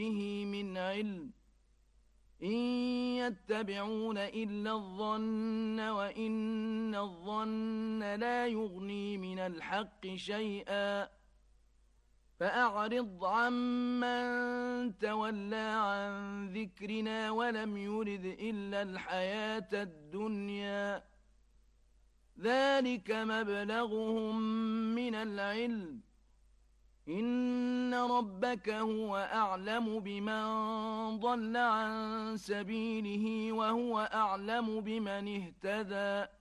به من علم إن يتبعون إلا الظن وإن الظن لا يغني من الحق شيئا فأعرض عمن تولى عن ذكرنا ولم يرد إلا الحياة الدنيا ذلك مبلغهم من العلم إن ربك هو أعلم بمن ضل عن سبيله وهو أعلم بمن اهتدى